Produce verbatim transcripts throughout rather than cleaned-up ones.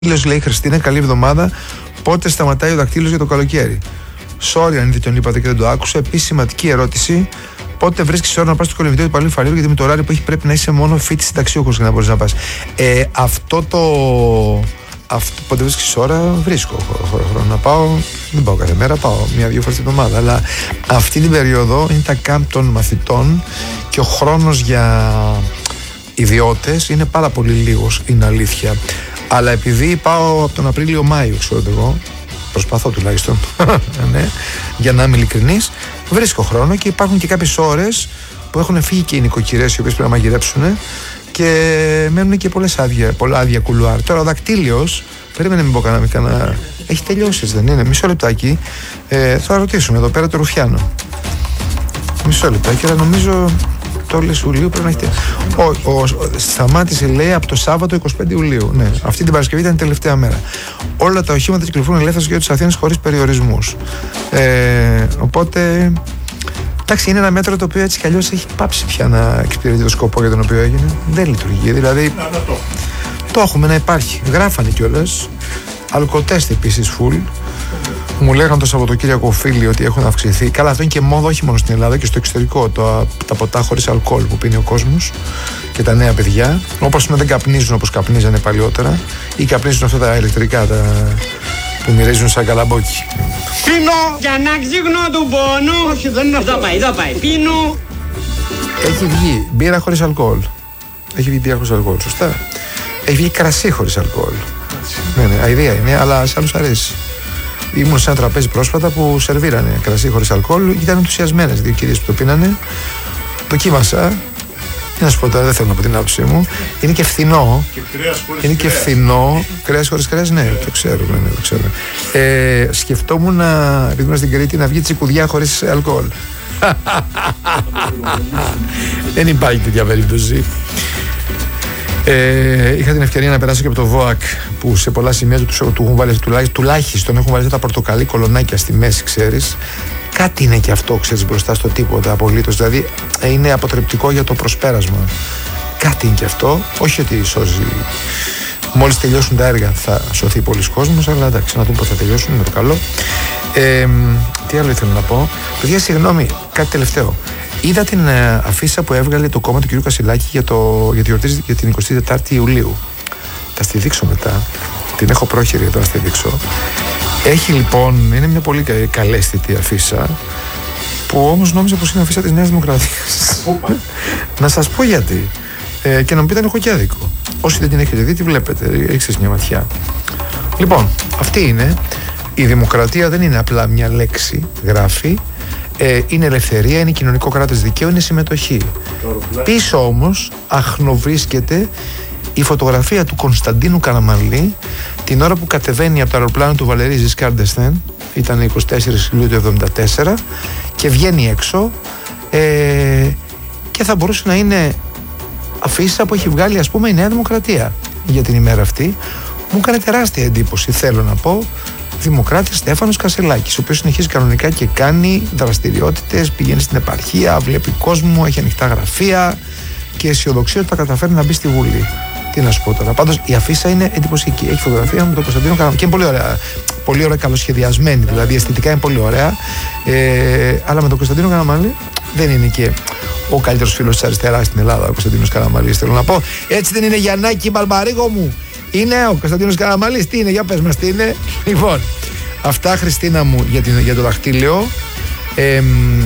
Δακτύλιος, λέει η Χριστίνα, καλή εβδομάδα. Πότε σταματάει ο δακτύλιος για το καλοκαίρι? Sorry αν δεν τον είπατε και δεν το άκουσα. Επίσης, σημαντική ερώτηση. Πότε βρίσκεις ώρα να πας στο κολυμβητήριο του Παλαιού Φαλήρου? Γιατί με το ωράριο που έχει πρέπει να είσαι μόνο φοιτητής συνταξιούχος για να μπορείς να πας. Ε, αυτό το. Αυτό, πότε βρίσκεις ώρα, βρίσκω χρόνο να πάω. Δεν πάω κάθε μέρα, πάω μία-δύο φορές την εβδομάδα. Αλλά αυτή την περίοδο είναι τα κάμπ των μαθητών και ο χρόνος για ιδιώτες είναι πάρα πολύ λίγος, είναι αλήθεια. Αλλά επειδή πάω από τον Απρίλιο-Μάιο, ξέρω εγώ, προσπαθώ τουλάχιστον, ναι, για να είμαι ειλικρινής, βρίσκω χρόνο και υπάρχουν και κάποιες ώρες που έχουν φύγει και οι νοικοκυρές οι οποίες πρέπει να μαγειρέψουν και μένουν και πολλές άδεια, πολλά άδεια κουλουάρ. Τώρα ο δακτύλιος, περίμενε μην πω κανένα, κανένα, έχει τελειώσει, δεν είναι? Μισό λεπτάκι, ε, θα ρωτήσουμε εδώ πέρα το Ρουφιάνο. Μισό λεπτάκι, αλλά νομίζω τέλος Ιουλίου πρέπει να έχετε. Ο, ο, σταμάτησε, λέει, από το Σάββατο εικοστή πέμπτη Ιουλίου. Ναι, αυτή την Παρασκευή ήταν η τελευταία μέρα. Όλα τα οχήματα κυκλοφορούν ελεύθερα στο κέντρο της Αθήνας χωρίς περιορισμούς. Ε, οπότε. Εντάξει, είναι ένα μέτρο το οποίο έτσι κι αλλιώς έχει πάψει πια να εξυπηρετεί το σκοπό για τον οποίο έγινε. Δεν λειτουργεί. Δηλαδή. Το έχουμε να υπάρχει. Γράφανε κιόλας. Αλκοτέστ επίσης full. Μου λέγανε το Σαββατοκύριακο φίλοι ότι έχουν αυξηθεί. Καλά, αυτό είναι και μόδα όχι μόνο στην Ελλάδα και στο εξωτερικό. Το, τα ποτά χωρίς αλκοόλ που πίνει ο κόσμος και τα νέα παιδιά. Όπως δεν καπνίζουν όπως καπνίζανε παλιότερα ή καπνίζουν αυτά τα ηλεκτρικά τα, που μυρίζουν σαν καλαμπόκι. Πίνω για να ξύχνω του πόνου. Όχι, δεν είναι αυτό. Εδώ πάει, εδώ πάει. Πίνω. Έχει βγει μπύρα χωρίς αλκοόλ. Έχει βγει μπύρα χωρίς αλκοόλ, σωστά. Έχει βγει κρασί χωρίς αλκοόλ. Ναι, ναι, αηδία είναι, αλλά σε άλλους αρέσει. Ήμουν σε ένα τραπέζι πρόσφατα που σερβίρανε κρασί χωρίς αλκοόλ. Ήταν ενθουσιασμένες δύο κυρίες που το πίνανε. Δοκίμασα. Τι να σου πω τώρα, δεν θέλω να πω την άποψή μου. Είναι και φθηνό. Και κρέας χωρίς είναι και κρέας. φθηνό. Κρέας χωρίς κρέας, ναι, το ξέρουμε. Ναι, το ξέρουμε. Ε, σκεφτόμουν να, επειδή ήμουν στην Κρήτη, να βγει τσικουδιά χωρίς αλκοόλ. Δεν υπάρχει τέτοια περίπτωση. Ε, είχα την ευκαιρία να περάσω και από το ΒΟΑΚ που σε πολλά σημεία του, του, του έχουν βάλει τουλάχιστον, τουλάχιστον έχουν βάλει τα πορτοκαλί κολονάκια στη μέση, ξέρεις. Κάτι είναι και αυτό, ξέρεις, μπροστά στο τίποτα απολύτως. Δηλαδή είναι αποτρεπτικό για το προσπέρασμα. Κάτι είναι και αυτό. Όχι ότι σώζει. Μόλις τελειώσουν τα έργα θα σωθεί πολλοί κόσμος, αλλά εντάξει, να δούμε πώς θα τελειώσουν, είναι το καλό. Ε, τι άλλο ήθελα να πω? Παιδιά, συγγνώμη, κάτι τελευταίο. Είδα την ε, αφίσα που έβγαλε το κόμμα του κ. Κασιλάκη για, το, για, τη γιορτή, για την εικοστή τετάρτη Ιουλίου. Θα στη δείξω μετά. Την έχω πρόχειρη εδώ να στη δείξω. Έχει λοιπόν, είναι μια πολύ κα, καλέσθητη αφίσα, που όμως νόμιζα πως είναι αφίσα της Νέας Δημοκρατίας. Να σας πω γιατί. Ε, και να μου πείτε αν έχω και άδικο. Όσοι δεν την έχετε δει, τη βλέπετε. Ρίξτε μια ματιά. Λοιπόν, αυτή είναι. Η δημοκρατία δεν είναι απλά μια λέξη, γράφει. Ε, είναι ελευθερία, είναι κοινωνικό κράτος δικαίου, είναι συμμετοχή. Πίσω όμως αχνοβρίσκεται η φωτογραφία του Κωνσταντίνου Καραμανλή την ώρα που κατεβαίνει από το αεροπλάνο του Βαλερί Ζισκάρ ντ'Εστέν, ήταν εικοστή τέταρτη Ιουλίου του εβδομήντα τέσσερα, και βγαίνει έξω ε, και θα μπορούσε να είναι αφίσα που έχει βγάλει, ας πούμε, η Νέα Δημοκρατία για την ημέρα αυτή. Μου έκανε τεράστια εντύπωση, θέλω να πω. Δημοκράτης Στέφανος Κασελάκης, ο οποίος συνεχίζει κανονικά και κάνει δραστηριότητες, πηγαίνει στην επαρχία, βλέπει κόσμο, έχει ανοιχτά γραφεία και αισιοδοξία ότι θα καταφέρει να μπει στη Βουλή. Τι να σου πω τώρα. Πάντως η αφίσα είναι εντυπωσιακή. Έχει φωτογραφία με τον Κωνσταντίνο Καραμανλή και είναι πολύ ωραία. Πολύ ωραία, καλοσχεδιασμένη, δηλαδή αισθητικά είναι πολύ ωραία. Ε, αλλά με τον Κωνσταντίνο Καραμανλή δεν είναι και ο καλύτερος φίλος της αριστεράς στην Ελλάδα, ο Κωνσταντίνος Καραμανλής. Θέλω να πω, έτσι δεν είναι, Γιαννάκη, Μπαλμαρίγο μου? Είναι ο Κωνσταντίνος Καραμανλής. Τι είναι, για πες μας τι είναι. Λοιπόν, αυτά, Χριστίνα μου, για, την, για το δαχτύλιο. Ε,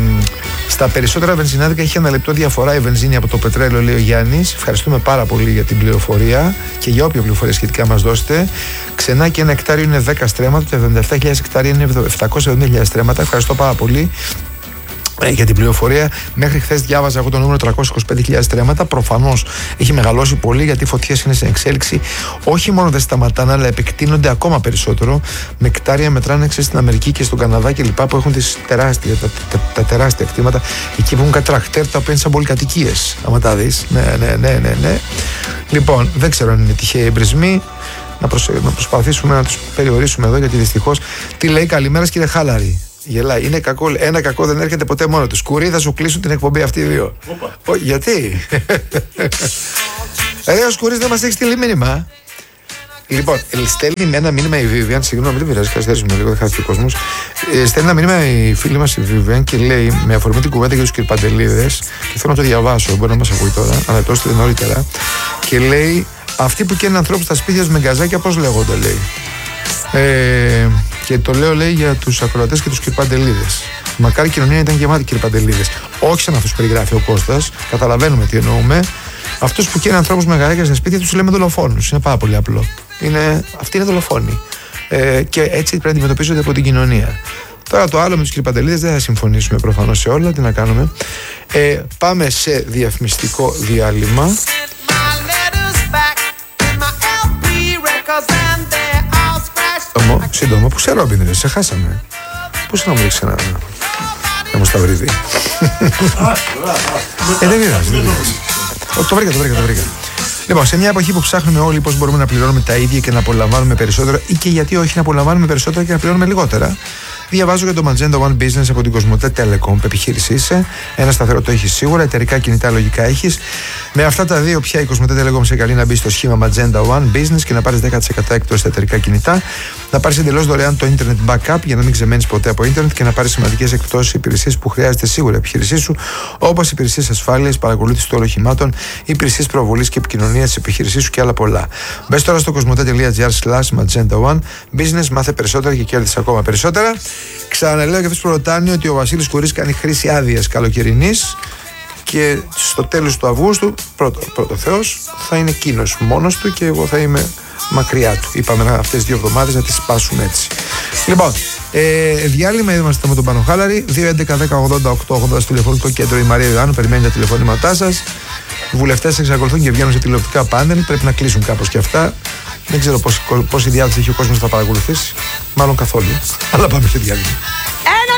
στα περισσότερα βενζινάδικα έχει ένα λεπτό διαφορά η βενζίνη από το πετρέλαιο, λέει ο Γιάννης. Ευχαριστούμε πάρα πολύ για την πληροφορία και για όποια πληροφορία σχετικά μας δώσετε. Ξενά και ένα εκτάριο είναι δέκα στρέμματα, το εβδομήντα επτά χιλιάδες εκτάρια είναι επτακόσια εβδομήντα χιλιάδες στρέμματα. Ευχαριστώ πάρα πολύ για την πληροφορία. Μέχρι χθες διάβαζα εγώ το νούμερο τριακόσιες είκοσι πέντε χιλιάδες στρέμματα. Προφανώς έχει μεγαλώσει πολύ, γιατί οι φωτιές είναι σε εξέλιξη. Όχι μόνο δεν σταματάνε, αλλά επεκτείνονται ακόμα περισσότερο. Με κτάρια μετράνε στην Αμερική και στον Καναδά κλπ. Που έχουν τις τεράστια, τα, τα, τα τεράστια κτήματα. Εκεί που έχουν κάτι τρακτέρ τα οποία είναι σαν πολυκατοικίες. Άμα τα δεις. Ναι, ναι, ναι, ναι, ναι. Λοιπόν, δεν ξέρω αν είναι τυχαίοι εμπρισμοί. Να, προσ... να προσπαθήσουμε να τους περιορίσουμε εδώ, γιατί δυστυχώς. Τι λέει, καλημέρα κύριε Χάλαρη. Γελάει. Είναι κακό. Ένα κακό δεν έρχεται ποτέ μόνο του. Σκουρί, θα σου κλείσουν την εκπομπή αυτή οι δύο. Ο, γιατί? Ρε, ο Σκουρής δεν μας έχει στείλει μήνυμα. Λοιπόν, στέλνει με ένα μήνυμα η Vivian, συγγνώμη, δεν πειράζει, καθυστερήσουμε λίγο, δεν χάθηκε ο κόσμος. Ε, στέλνει ένα μήνυμα η φίλη μας η Vivian και λέει, με αφορμή την κουβέντα για τους κυρπαντελίδες, και θέλω να το διαβάσω, μπορεί να μας ακούει τώρα, αλλά το έστειλε νωρίτερα. Και λέει, αυτοί που καίνουν ανθρώπους στα σπίτια με γκαζάκια, πώς λέγονται, λέει. Ε, και το λέω, λέει, για τους ακροατές και τους κυρπαντελίδες. Μακάρι η κοινωνία ήταν γεμάτη κυρπαντελίδες. Όχι σαν αυτούς που περιγράφει ο Κώστας, καταλαβαίνουμε τι εννοούμε. Αυτούς που καίνουν ανθρώπους με γκαζάκια στα σπίτια τους λέμε δολοφόνους. Είναι πάρα πολύ απλό. Είναι, αυτοί είναι δολοφόνοι. Ε, και έτσι πρέπει να αντιμετωπίζονται από την κοινωνία. Τώρα το άλλο με τους κυρπαντελίδες δεν θα συμφωνήσουμε προφανώς σε όλα. Τι να κάνουμε. Ε, πάμε σε διαφημιστικό διάλειμμα. Σύντομο, σύντομο. Πού σε Ρόμπιν, σε χάσαμε. Πού σε να μου ρίξει ένα. Να μου σταυρίδι. Ε, δεν πειράζει, δεν πειράζει. Το βρήκα, το βρήκα, το βρήκα. Λοιπόν, σε μια εποχή που ψάχνουμε όλοι πώς μπορούμε να πληρώνουμε τα ίδια και να απολαμβάνουμε περισσότερο, ή και γιατί όχι να απολαμβάνουμε περισσότερο και να πληρώνουμε λιγότερα, διαβάζω για το Magenta One Business από την Κοσμοτέ Telecom. Επιχείρηση είσαι, ένα σταθερό το έχεις σίγουρα, εταιρικά κινητά λογικά έχεις. Με αυτά τα δύο πια η Κοσμοτέ Telecom σε καλεί να μπει στο σχήμα Magenta One Business και να πάρεις δέκα τοις εκατό έκπτωση στα εταιρικά κινητά, να πάρεις εντελώς δωρεάν το Internet Backup για να μην ξεμένεις ποτέ από Internet και να πάρεις σημαντικές εκπτώσεις υπηρεσίες που χρειάζεται σίγουρα η επιχείρησή σου, όπως υπηρεσίες ασφάλειας, παρακολούθηση των οχημάτων, υπηρεσίες προβολής και επικοινωνίας της επιχείρησής σου και άλλα πολλά. Μπες τώρα στο κοσμοτέ.gr slash Magenta One Business, μάθε περισσότερα και κέρδισε ακόμα περισσότερα. Ξαναλέω και αυτούς που ρωτάνε ότι ο Βασίλης Κουρής κάνει χρήση άδειας καλοκαιρινής και στο τέλος του Αυγούστου, πρώτο, πρώτο Θεός, θα είναι εκείνος μόνος του και εγώ θα είμαι μακριά του. Είπαμε αυτές τις δύο εβδομάδες να τις σπάσουμε έτσι. Λοιπόν, ε, διάλειμμα, είμαστε με τον Πανοχάλαρη. δύο έντεκα δέκα ογδόντα οκτώ ογδόντα στο τηλεφωνικό κέντρο η Μαρία Ιωάννου περιμένει τα τηλεφωνήματά σας. Οι βουλευτές εξακολουθούν και βγαίνουν σε τηλεοπτικά πάνελ. Πρέπει να κλείσουν κάπως και αυτά. Δεν ξέρω πόση, πόση διάθεση έχει ο κόσμος να τα παρακολουθήσει. Μάλλον καθόλου. Αλλά πάμε σε διάλειμμα.